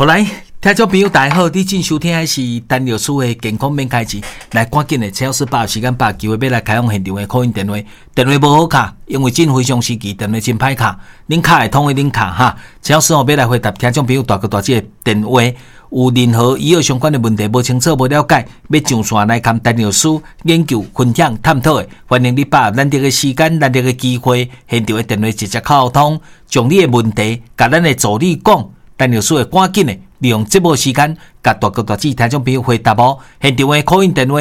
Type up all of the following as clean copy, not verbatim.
好来，听众朋友大家好，你正收听的是陈律师的健康免开钱。来，赶紧的，陈老师把握时间，把机会要来开放现场的call in电话，电话无好卡，因为真非常时期，电话真歹卡，恁卡会通的恁卡哈。陈老师要来回答听众朋友大哥大姐的电话，有任何医药相关的问题无清楚、无了解，要上线来看陈律师研究、分享、探讨的，欢迎你把咱这个时间、咱这个机会，现场的电话直接沟通，将你的问题，甲咱的助理讲。陈律师会赶紧的利用节目时间，甲大哥大姐听众朋友回答哦。现场的 call in 电话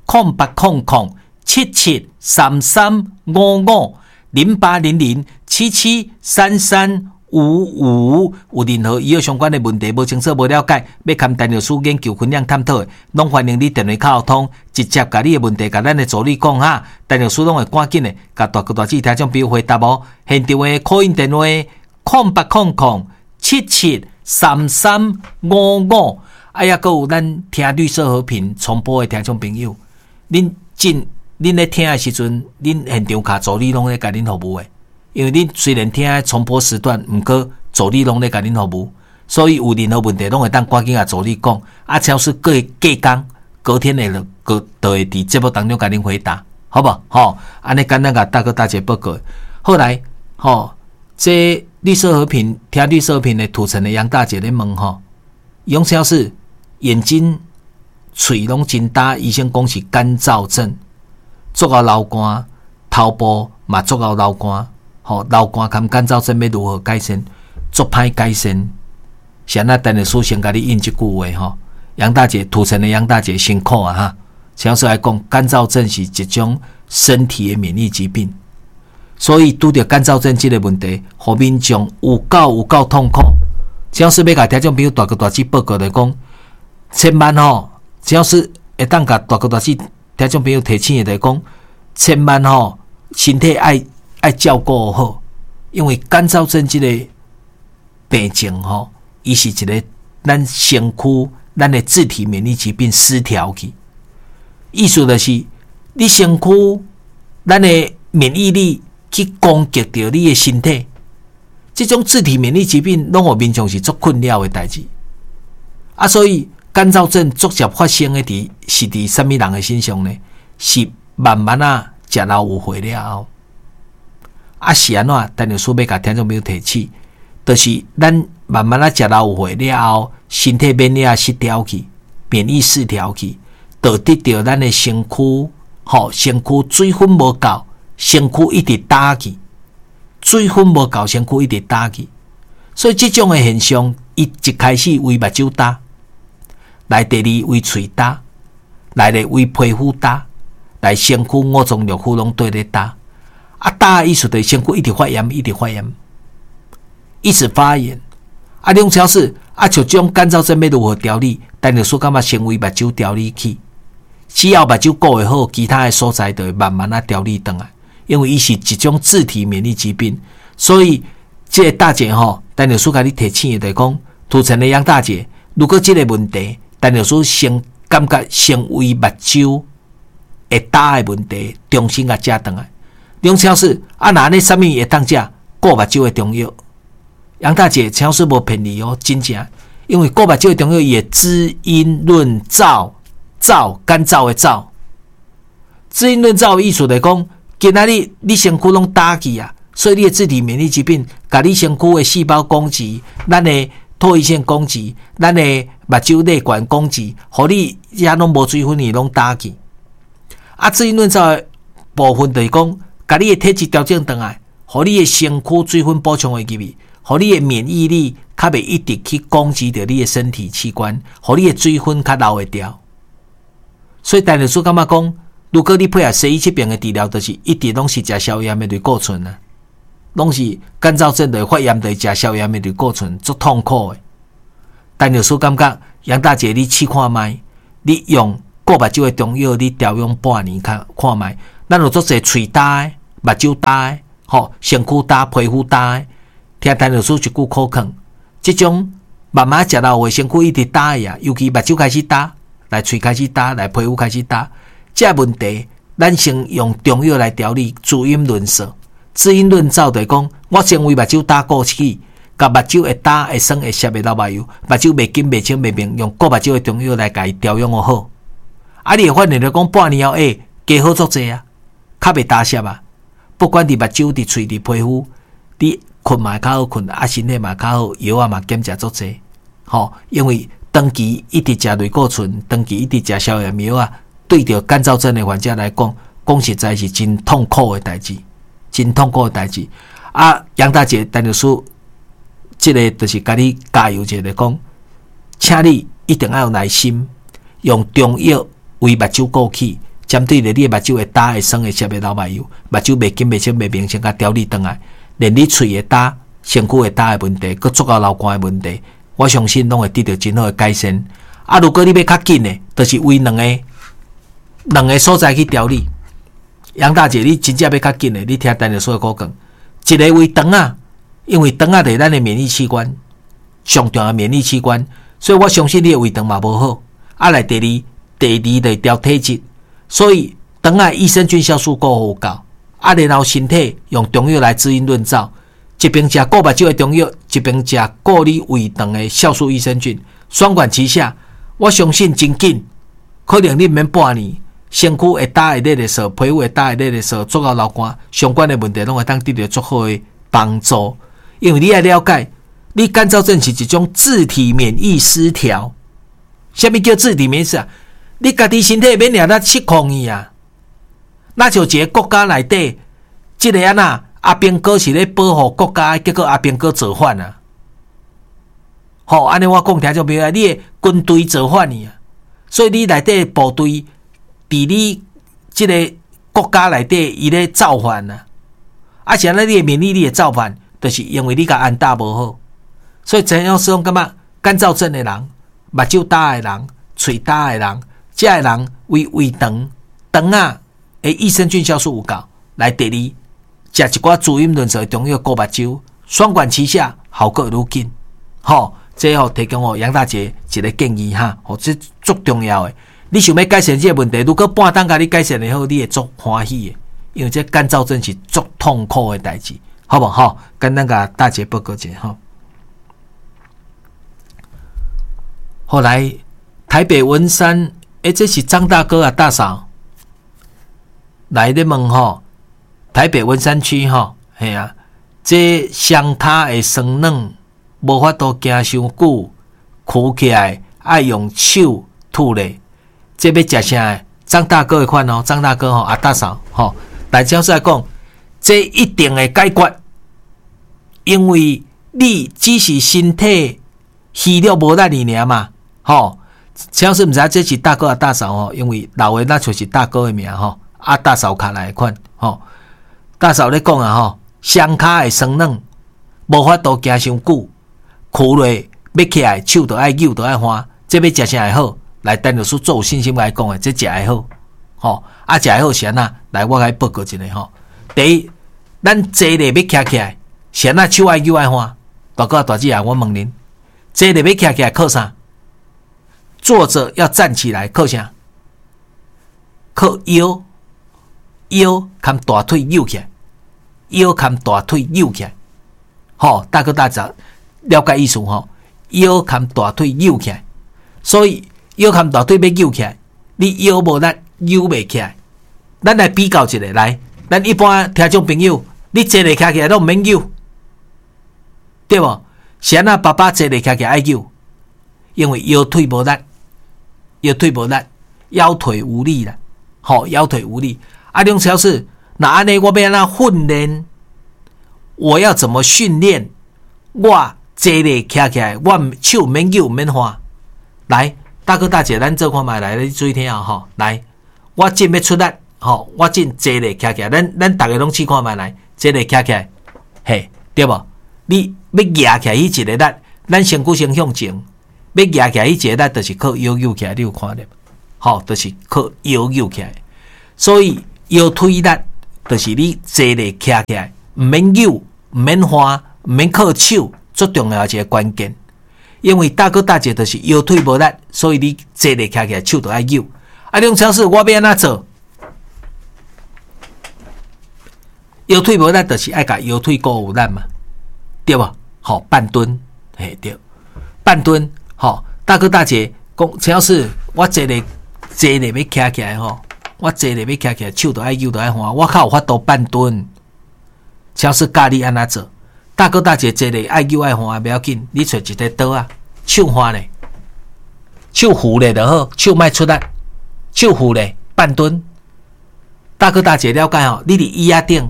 08007733550800773355，有任何医药相关的问题无清楚、无了解，要看陈律师研究、分享、探讨的，拢欢迎你电话沟通，直接甲你的问题甲咱的助理讲哈。陈律师拢会赶紧的甲大哥大姐听众朋友回答哦。现场的 call in 电话0800773355，哎呀，还有咱听绿色和平重播的听众朋友，恁咧听的时阵，恁现场卡助理拢咧甲恁服务的，因为恁虽然听重播时段，毋过助理拢咧甲恁服务，所以有任何问题拢会当赶紧甲助理讲，啊，超市过工，隔天的就会伫节目当中甲恁回答，好不好？安尼简单甲大哥大姐报告。后来，这绿色和平听绿色和平的土城的杨大姐咧问用超市眼睛、嘴拢真大，医生讲是干燥症，足够流汗，头部嘛足够流汗，流汗含干燥症要如何改善？足歹改善。现在陈律师先甲你应一句话杨大姐，土城的杨大姐辛苦啊哈！超市来讲，干燥症是一种身体的免疫疾病。所以拄到干燥症这个问题，互民众有够痛苦。只是要甲听众朋友大哥大姐报告来讲，千万只是会当甲大哥大姐听众朋友提醒的来讲，千万身体爱照顾好，因为干燥症这个病症伊是一个咱身躯咱的自体免疫疾病失调去，意思就是你身躯咱的免疫力去攻击到你的身体，这种自体免疫疾病拢互民众是足困扰的代志。所以干燥症逐渐发生的是伫什么人的身上呢？是慢慢食老有岁了后，是安怎？陈律师要甲听众朋友提醒，就是咱慢慢食老有岁了后，身体免疫力失调去，免疫失调去，导致到咱的身躯，身躯水分无够。身躯一直打去，水分无够，身躯一直打去，所以这种的现象，一开始为目睭打，来第二为嘴打，来咧为皮肤打，来身躯五脏六腑拢对咧打，打的意思就是身躯一直发炎，一直发炎，一直发炎。两超是像这种干燥症要如何调理？陈律师感觉先为目睭调理起，只要目睭顾会好，其他的所在就会慢慢调理回来。因为伊是一种自体免疫疾病，所以这个大姐陈律师甲你提醒的讲，土城的杨大姐，如果这个问题，陈律师先感觉先为目睭会打的问题，重新甲食回来。两超市那呢什么会当食？顾目睭的中药。杨大姐，超市无骗你真正，因为顾目睭的中药也滋阴润燥，干燥的燥，滋阴润燥的意思来讲。今仔日你身躯拢打去所以你的自体免疫疾病，甲你身躯的细胞攻击，咱的唾液腺攻击，咱的目睭泪管攻击，互你遐拢无水分，你拢打去。滋阴润燥的部分就是讲，甲你的体质调整回来，互你的身躯水分补充会入去，互你的免疫力较袂一直去攻击到你的身体器官，互你的水分较留会掉。所以陈律师感觉讲，如果你配合西医这边的治疗，就是一直拢是食消炎的类固醇拢是干燥症的发炎的食消炎的类固醇，足痛苦的。陈律师感觉杨大姐，你试看卖，你用顾目睭的中药，你调用半年看卖，咱有足侪喙打的、目睭打的、身躯打、皮肤打的，听陈律师一句口劝，这种慢慢食老的身躯一直打的尤其目睭开始打，来喙开始打，来皮肤开始打。这问题，咱先用中药来调理，滋阴润燥。滋阴润燥就是讲，我先为目睭打过去， 甲目睭会干、会酸、会涩的老目油，目睭袂金、袂清、袂明，用过目睭的中药来甲伊调养好。啊，你会发现着讲半年后，加好足济啊，较袂干涩啊。不管伫目睭、伫喙、伫皮肤，你困嘛较好困，啊身体嘛较好，药啊嘛减食足济。因为长期一直食类固醇，长期一直食消炎药啊，对着干燥症的患者来讲，讲实在是真痛苦的代志，真痛苦的代志。啊，杨大姐，陈律师，这个就是甲你加油一下，讲，请你一定要有耐心，用中药为目睭顾起，针对着你的目睭会干、会酸、会涩的老目油，目睭袂金、袂清、袂明，先甲调理转来，连你喙会干、身躯会干的问题，佮足够流汗的问题，我相信拢会得到真好的改善。啊，如果你要较紧的，就是为两个所在去调理。杨大姐，你真正要较紧的，你听陈律师的讲。一个为肠啊，因为肠啊是咱的免疫器官，上重要的免疫器官，所以我相信你的胃肠嘛无好。啊，来第二就调体质，所以肠啊益生菌酵素顾好够。啊，然后身体用中药来滋阴润燥，一边食顾目睭的中药，一边食顾你胃肠的酵素益生菌，双管齐下，我相信真紧，可能你免半年。身躯会干会热的时候，皮肤会干会热的时候，足够流汗，相关的问题拢会当得到足好的帮助。因为你要了解，你干燥症是一种自体免疫失调。什么叫自体免疫失调？你家己身体免了咱失控伊啊！那就一个国家内底，这个安那阿兵哥是咧保护国家，结果阿兵哥造反啊！安尼我讲听就明白，你的军队造反伊啊！所以你内底部队。伫你这个国家内底，伊咧造反啊！而且你的免疫力的造反，就是因为你甲安大无好。所以陈老师讲感觉干燥症的人、目睭干的人、喙干的人，这个人为胃肠啊的益生菌酵素有够，来第二食一寡滋阴润燥的中药顾目睭，双管齐下，效果愈紧。这提供我杨大姐一个建议哈，这足重要的。你想要改善这个问题，如果半当甲你改善的好，你会足欢喜的，因为这干燥症是足痛苦的代志，好不好？跟那个大姐报告一下哈。后来台北文山，这是张大哥啊，大嫂来咧问吼，台北文山区吼，嘿啊，这双脚的酸软，无法度行伤久，箍起来爱用手吐咧。这要食啥？张大哥的款哦，张大哥吼，大嫂吼，来教师来讲，这一定会解决，因为你只是身体虚弱无力而嘛，教师唔知这是大哥大嫂吼，因为老的那就是大哥的名吼，大嫂卡来的款吼，大嫂咧讲啊吼，双脚会酸软，无法度行伤久，躯咧要起来手都爱扭都爱花，这要食啥会好？来，陈律师做有信心来讲的，这食会好，食会好是安那？来，我甲你报告一下第一，咱坐咧要徛起来，是安那手爱扭爱花。大哥大姐啊，我问恁，坐咧要徛起来靠啥？坐着要站起来靠啥？靠腰含大腿扭起来，腰含大腿扭起来。大哥大姐了解意思腰含大腿扭起来，所以。腰含大腿要扭起来，你腰无力扭袂起来。咱来比较一下，来，咱一般听众朋友，你坐咧徛起来都毋免扭，对无？是安那爸爸坐咧徛起来爱扭，因为腰腿无力，腰腿无力啦，腰腿无力。梁老师，那安尼我要安那训练？我要怎么训练？我坐咧徛起来，我手毋免扭，毋免花，来。大哥大姐，咱做看卖来，你注意听啊！来，我真要出力，我真坐咧徛起来，咱大家拢试看卖来，坐咧徛起来，嘿，对无？你要压起来迄一个力，咱身躯先向前，要压起来迄一个力，就是靠腰扭起来，你有看到？就是靠腰扭起来，所以腰推力，就是你坐咧徛起来，毋免扭，毋免花，毋免靠手，最重要一个关键。因为大哥大姐就是腰腿无力，所以你坐咧徛起来手都爱扭。梁超市我要安怎做？腰腿无力就是爱甲腰腿顾有力嘛，对无？ 半蹲，嘿对，半蹲，大哥大姐讲，只要是我坐咧要徛起来我坐咧要徛起来，手都爱摇都爱换，我较有法度半蹲。只要是教你安怎做，大哥大姐坐咧爱摇爱换不要紧，你找一个刀啊，手换咧，手扶咧就好，手莫出力，手扶咧半蹲。大哥大姐了解你伫椅仔顶，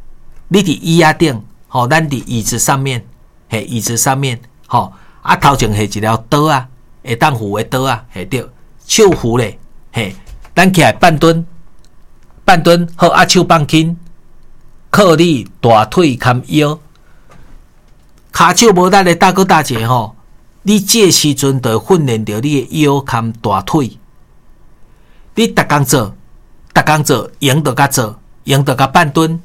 咱伫椅子上面，椅子上面，头前下一条刀啊，会当扶的刀啊，对，手扶咧，咱起来半蹲，好手放轻，靠你大腿含腰，骹手无力的大哥大姐你这时阵就训练到你的腰含大腿，你逐工做，用到甲做，用到甲半蹲，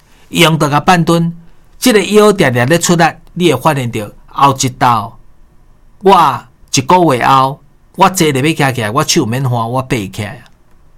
这个腰常常咧出力，你会发现到后一道，我一个月后，我坐咧要徛起来，我手免换，我爬起来。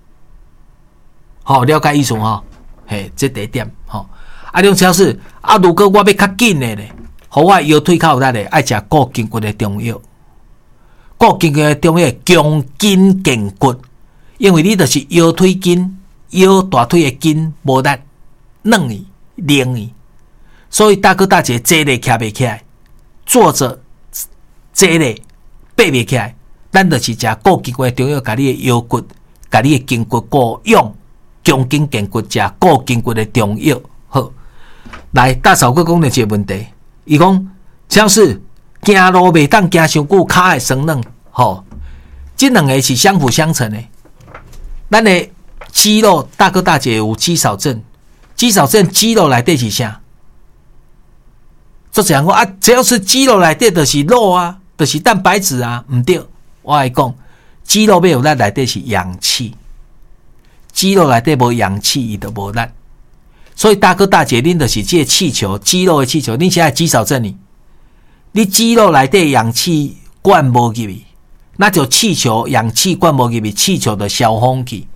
了解意思这第一点种超市如果我要较紧的咧，互我腰腿较有力咧，爱食固筋骨的中药。固筋骨的中药强筋健骨，因为你就是腰腿筋、腰大腿的筋无力、软去、灵去，所以大哥大姐坐咧徛袂起来，坐着坐咧爬袂起来，咱就是食固筋骨的中药，甲你的腰骨、甲你的筋骨固养。强筋健骨，食固筋骨的中药。好，来大嫂佫讲了一个问题，伊讲像是行路袂当行伤久，骹会酸软。这两个是相辅相成的。咱的肌肉，大哥大姐有肌少症，肌肉内底是啥？作者讲只要是肌肉内底就是肉啊，就是蛋白质啊，唔对。我来讲，肌肉要有力内底是氧气。肌肉内底无氧气，伊就无力。所以大哥大姐，恁就是这个气球，肌肉的气球。恁现在肌少症你肌肉内底氧气灌无入去，那就气球氧气灌无入去，气球就消风去。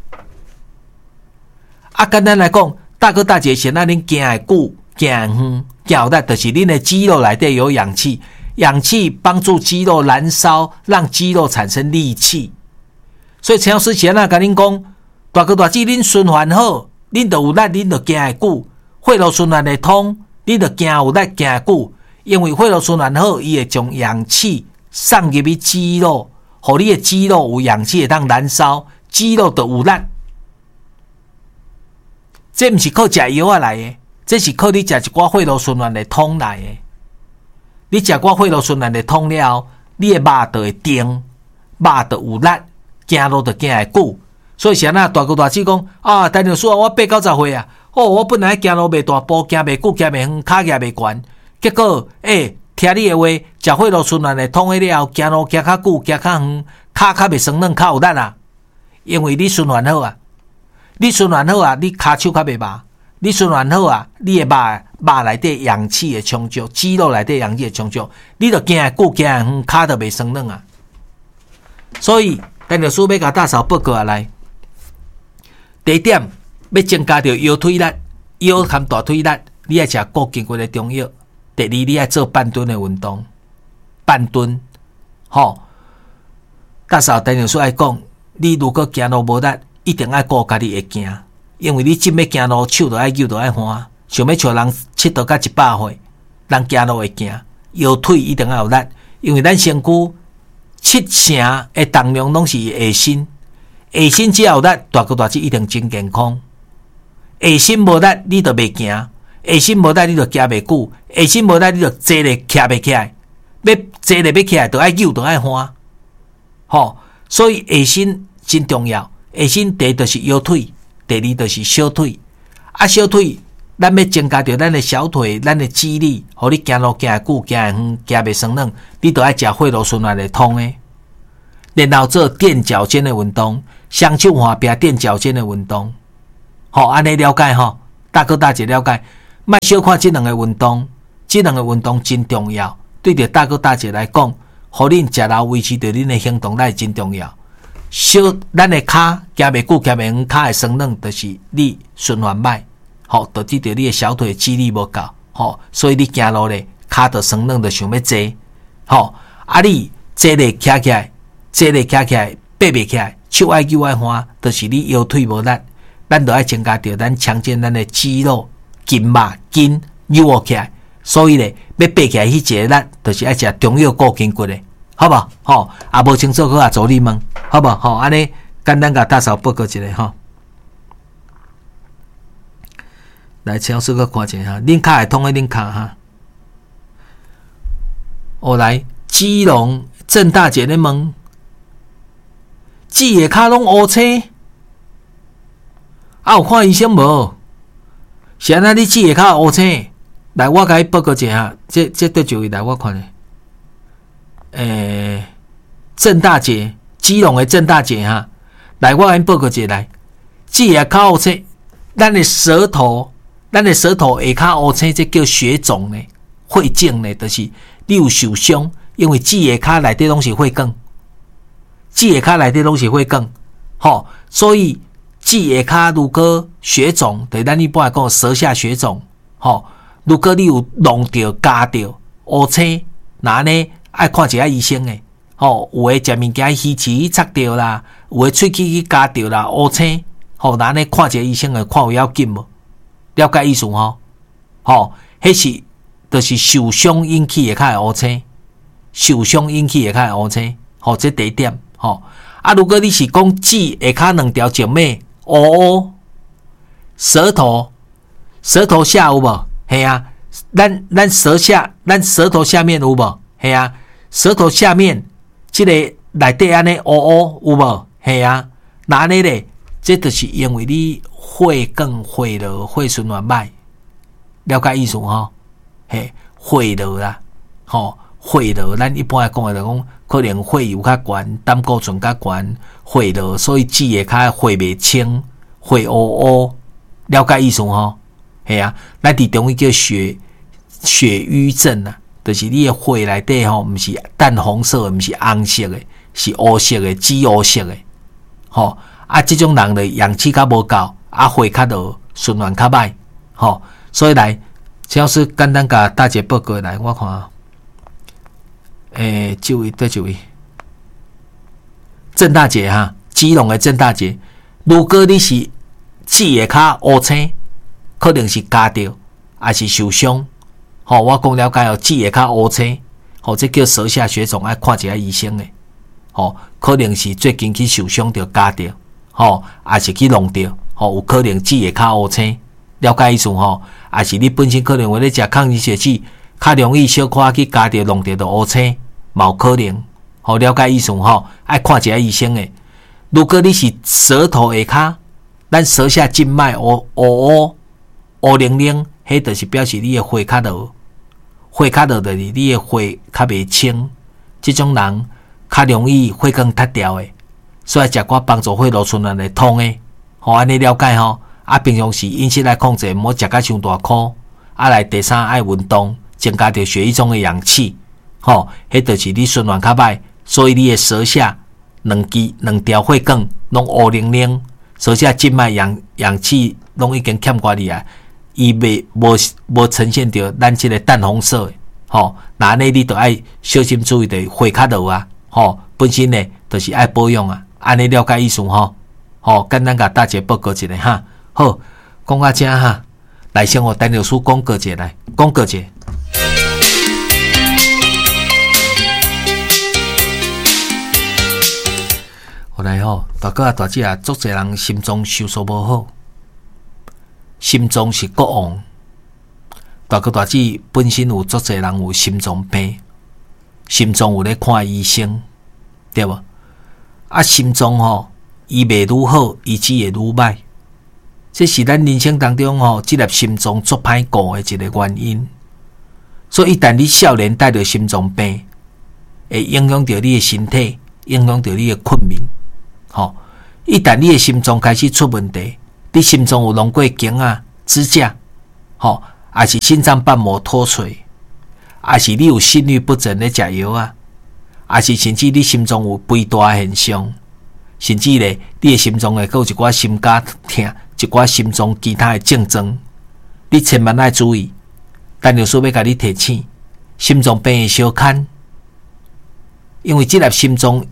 简单来讲，大哥大姐，现在恁行会久，行远，行有力，就是恁的肌肉内底有氧气，氧气帮助肌肉燃烧，让肌肉产生力气。所以陈老师前仔甲恁讲。大哥大姐，恁循环好，恁就有力，恁就行会久。血路循环会通，恁就行有力，行会久。因为血路循环好，伊会将氧气送入去肌肉，互你的肌肉有氧气会当燃烧，肌肉就有力。这毋是靠食药来的，这是靠你食一寡血路循环会通来的。你食寡血路循环会通了后，你的肉就会定，肉就有力，行路就行会久。所以现在大哥大姐讲陈老师我80岁啊，我本来行路袂大步，行袂久，行袂远，骹举袂悬，结果听你的话，食血路循环会通了后，行路行较久，行较远，骹较袂酸软，较有力啊。因为你循环好啊，你骹手较袂麻，你循环好啊，你的肉内底氧气会充足，肌肉内底氧气会充足，你就行会久，行会远，骹就袂酸软啊。所以陈老师要甲大嫂报告下来。第一点，要增加到腰腿力、腰含大腿力，你要吃固筋骨的中药。第二，你要做半蹲的运动，半蹲，大嫂陈老师爱讲，你如果行路无力，一定要顾家己会行，因为你真要行路，手就爱摇就爱换，想要像人70到100岁，人行路会行，腰腿一定要有力，因为咱身躯70%的重量拢是下身。下身只要有力，大哥大姐一定真健康。下身无力，你就袂行；下身无力，你就行袂久；下身无力，你就坐咧徛袂起来。要坐咧要起来，就爱摇，就爱换。所以下身真重要。下身第一就是腰腿，第二就是小腿。小腿咱要增加到咱的小腿，咱的肌力，互你行路行会久，行会远，行袂酸软，你就爱食血路循环会通的。然后做垫脚尖的运动，双手换边垫脚尖的运动，安尼了解大哥大姐了解，莫小看这两个运动，这两个运动真重要，对着大哥大姐来讲，互恁食老维持着恁的行动力真重要。咱的骹行袂久，行袂远，骹会酸软，就是你循环歹，导致着你的小腿肌力无够，所以你行路咧骹着酸软着想要坐，你坐咧徛起来，爬袂起来，手爱脚爱换，就是你腰腿无力，咱着爱增加着咱强健咱的肌肉、筋肉、筋扭起来。所以咧，要爬起来迄一个力，就是爱食中药固筋骨的，好无？无清楚，我助你问，好无？安尼简单甲大嫂报告一下来，请老师个看一下，恁骹会痛的恁骹哈。来，基隆郑大姐咧问，季下骹拢乌青，有看医生无？是安那你季下骹乌青？来，我甲你报告一下，这对几位来我看咧。郑大姐，基隆的郑大姐哈，来我甲你报告一下来，季下骹乌青，咱的舌头下骹乌青，这叫血肿呢，血肿呢，就是你有受伤，因为季下骹内底拢是血管，所以季下骹如果血肿，对咱一般来讲舌下血肿，如果你有弄着、夹着乌青，那呢爱看一下医生诶。有诶食物件鱼翅擦着啦，有诶喙齿去夹着啦，乌青，那呢看一下医生诶，看有要紧无？了解意思迄是就是受伤引起诶，较会乌青，这第一点。如果你是讲指下骹两条静脉乌，舌头下有无？嘿啊，咱舌头下面有无？嘿啊，舌头下面这个内底安尼乌有无？嘿啊，那安尼咧，这就是因为你血管、血路、血循环歹，了解意思嘿，血路啦，血路，咱一般来讲就讲，可能血油较悬，胆固醇较悬，血路，所以指下骹血袂清，血乌，了解意思嘿啊，咱伫中医叫血瘀症啊，就是你的血内底毋是淡红色的，毋是红色的，是乌色的、紫乌色的。这种人的氧气较无够，血较落循环较歹。所以来，只要是简单甲大姐报告来，我看这位对这位郑大姐哈，基隆的郑大姐，如果你是指下骹乌青，可能是夹着，还是受伤。我讲了解指下骹乌青，这叫舌下血肿，爱看一下医生的。可能是最近去受伤着夹着，还是去弄着，有可能指下骹乌青，了解意思还是你本身可能为了食抗凝血剂，较容易小可去夹着弄着的乌青，嘛有可能。了解意思爱看一下医生的。如果你是舌头下骹，咱舌下静脉乌零零，迄就是表示你的血较落，就是你的血较袂清，这种人较容易血管塌掉的，所以食寡帮助血路循环会通的。安尼了解平常时饮食来控制，莫食甲伤大苦。来第三爱运动，增加着血液中的氧气。迄就是你循环较歹，所以你的舌下两条血管拢乌零零，舌下静脉氧气拢已经欠寡你啊，伊无呈现着咱这个淡红色的。那安尼你就爱小心注意的血较落啊。本身呢就是爱保养啊。安尼了解意思简单甲大姐报告一下哈。好，讲到这哈，来先我陈老师广告一下来，广告一下。后来大哥大姐足侪人心脏收缩无好，心脏是国王。大哥大姐本身有足侪人有心脏病，心脏有咧看医生，对无？心脏医袂愈好，医治会愈歹。这是咱人生当中这粒心脏足歹顾的一个原因。所以一旦你少年带着心脏病，会影响到你的身体，影响到你的困眠。一旦你的心脏开始出问题，你心脏有弄过筋啊、支架，还是心脏瓣膜脱垂，还是你有心律不整咧食药啊，还是甚至你心脏有肥大现象，甚至咧你的心脏会有一寡心肝痛，一寡心脏其他的症状，你千万要注意。陈老师要甲你提醒， 心脏病的相牵，因为这粒心脏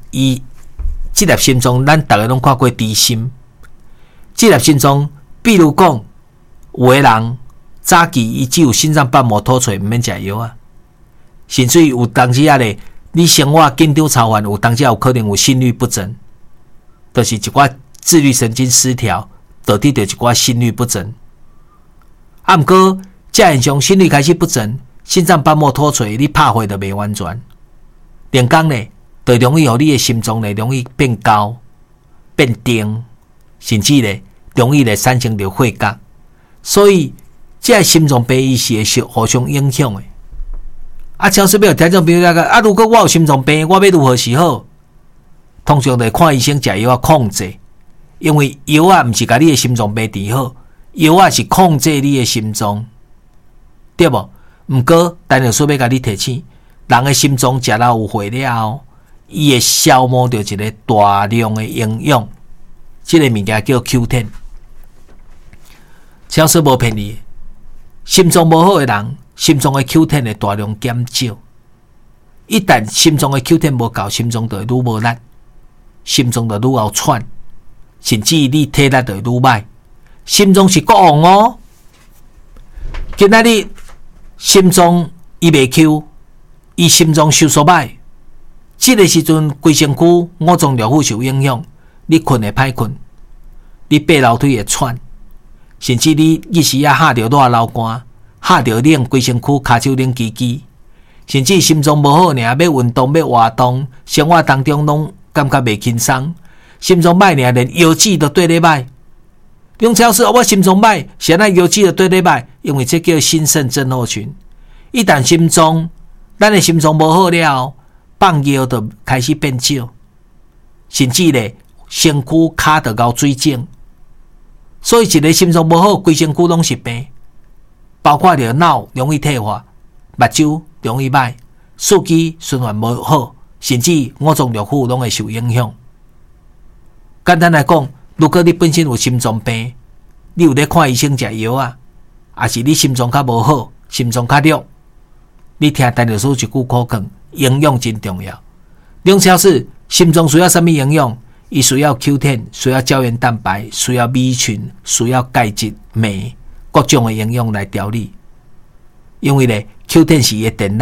咱大家拢看过低心，这粒心脏，比如讲，有个人早期伊只有心脏瓣膜脱垂，毋免食药啊，甚至有当时咧，你生活紧张操烦，有当时有可能有心律不整，就是一寡自律神经失调，导致着一寡心律不整。啊，毋过这现象心律开始不整，心脏瓣膜脱垂，你拍火就袂完全，连讲咧，就容易互你的心脏咧容易变高、变重，甚至咧容易咧产生着血压。所以，这心脏病伊是会互相影响的。啊，超市要听众朋友讲，啊，如果我有心脏病，我要如何是好？通常就看医生食药啊控制，因为药啊毋是甲你的心脏病治好，药啊是控制你的心脏，对无？毋过，陈老师要甲你提醒，人的心脏食到有血了后，伊会消磨掉一个大量的营养，这个物件叫 Q10。超市无骗你，心脏无好的人，心脏的 Q10 会大量减少。一旦心脏的 Q10 无够，心脏就会愈无力，心脏就愈后喘，甚至你体力就会愈歹。心脏是国王哦，今仔日心脏伊袂 Q， 伊心脏收缩歹，这个时阵规身躯五脏六腑受影响，你困会歹困，你爬楼梯会喘。甚至你一时啊吓着热流汗，吓着冷，规身躯骹手冷吱吱，甚至心脏无好尔，要运动要活动，生活当中拢感觉袂轻松。心脏歹尔，连腰子都对咧歹。梁超师，我心脏歹，现在腰子都对咧歹，因为这叫心肾症候群。一旦咱的心脏无好了，放尿就开始变少，甚至咧身躯骹就高水肿。所以一个心脏无好，规身躯拢是病，包括着脑容易退化，目睭容易歹，四肢循环无好，甚至五脏六腑拢会受影响。简单来讲，如果你本身有心脏病，你有咧看医生食药啊，还是你心脏较无好，心脏较弱，你听陈老师一句口讲，营养真重要。两小时心脏需要什么营养？伊需要 Q10， 需要胶原蛋白，需要米群，需要钙质、镁，各种的营养来调理。因为咧 ，Q10 是伊的电力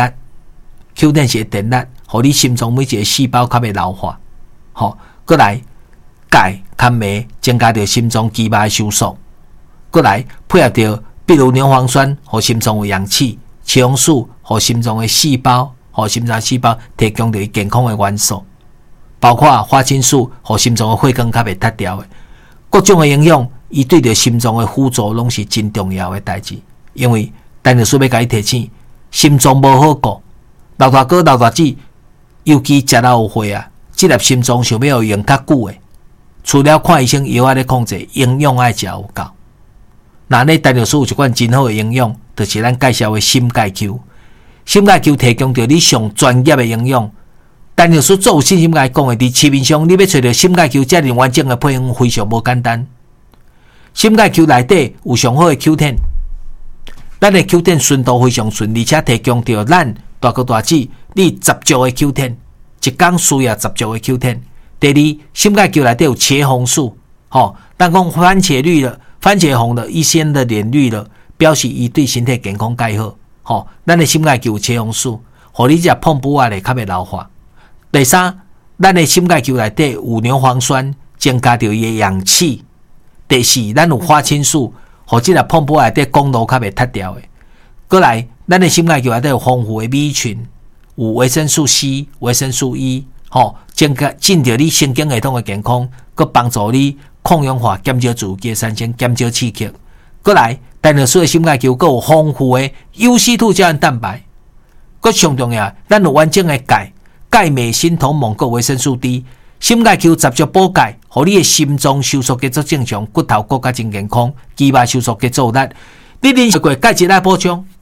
，Q10 是伊的电力，互你心脏每一个细胞较袂老化。好，过来钙、含镁，增加着心脏肌肉的收缩。过来配合着，比如牛磺酸，互心脏有氧气；茄红素，互心脏的细胞，互心脏细胞提供着健康的元素。包括花青素，互心脏的血管较袂塌掉的，各种的营养，伊对着心脏的辅助拢是真重要的代志。因为陈老师要甲你提醒，心脏无好顾，老大哥、老大姐，尤其食到有血啊，这粒心脏想要用较久的，除了看医生药啊咧控制，营养爱食有够。那呢，陈老师有一款真好的营养，就是咱介绍的心钙 Q。心钙 Q 提供着你上专业的营养。陈老师最有信心来讲的，伫市面上你要找到心钙 Q 这样完整的配方，非常无简单。心钙 Q 内底有上好的 Q10， 咱的 Q10 顺度非常顺，而且提供着咱大哥大姐你10足的 Q10， 一天需要10足的 Q10。第二，心钙 Q 内底有茄红素，咱讲番茄绿了、番茄红了、一鲜的脸绿了，表示伊对身体健康介好。咱的心钙 Q 有茄红素，互你食碰补啊咧较袂老化。第三，咱的心钙 Q 内底有牛磺酸，增加着伊的氧气。第四，咱有花青素，互即个碰补内底公路较袂塌掉的。过来，咱的心钙 Q 内底有丰富的米群，有维生素 C、维生素 E， 增着你神经系统的健康，佮帮助你抗氧化、减少自己的产生、减少刺激。过来，陈老师的心钙 Q 佮有丰富的 UC2 胶原蛋白，佮上重要，咱有完整的钙。钙、镁、锌、铜、锰佮维生素 D， 心钙 Q 10足补钙，互你的心脏收缩节奏正常，骨头骨骼真健康，肌肉收缩节奏力。你啉过钙质来补充，